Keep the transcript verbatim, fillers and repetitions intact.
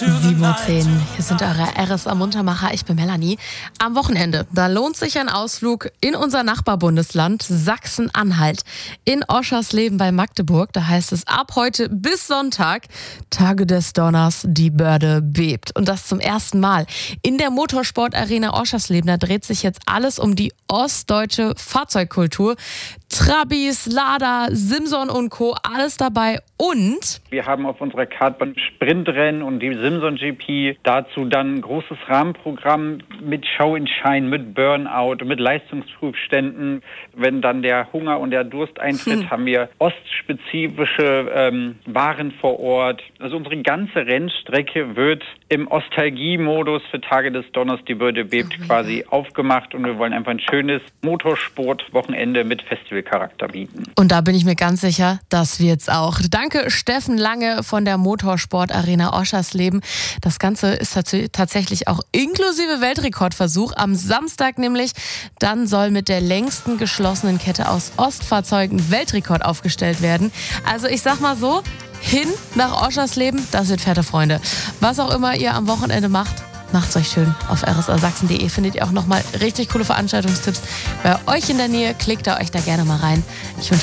sieben Uhr zehn. Hier sind eure R S A-Muntermacher. Ich bin Melanie. Am Wochenende, da lohnt sich ein Ausflug in unser Nachbarbundesland Sachsen-Anhalt. In Oschersleben bei Magdeburg, da heißt es ab heute bis Sonntag, Tage des Donners, die Börde bebt. Und das zum ersten Mal. In der Motorsportarena Oschersleben, da dreht sich jetzt alles um die ostdeutsche Fahrzeugkultur. Trabis, Lada, Simson und Co., alles dabei. Und wir haben auf unserer Kartbahn Sprintrennen und die Simson G P. Dazu dann ein großes Rahmenprogramm mit Show and Shine, mit Burnout, mit Leistungsprüfständen. Wenn dann der Hunger und der Durst eintritt, hm. haben wir ostspezifische ähm, Waren vor Ort. Also unsere ganze Rennstrecke wird im Ostalgie-Modus für Tage des Donners, die Börde bebt, oh, quasi ja. aufgemacht. Und wir wollen einfach ein schönes Motorsport-Wochenende mit Festivalcharakter bieten. Und da bin ich mir ganz sicher, das wird's auch. Danke Steffen Lange von der Motorsportarena Oschersleben. Das Ganze ist tats- tatsächlich auch inklusive Weltrekordversuch. Am Samstag nämlich, dann soll mit der längsten geschlossenen Kette aus Ostfahrzeugen Weltrekord aufgestellt werden. Also ich sag mal so, hin nach Oschersleben, das wird fette Freunde. Was auch immer ihr am Wochenende macht, macht's euch schön. Auf r s a sachsen punkt d e findet ihr auch nochmal richtig coole Veranstaltungstipps. Bei euch in der Nähe, klickt da euch da gerne mal rein. Ich wünsche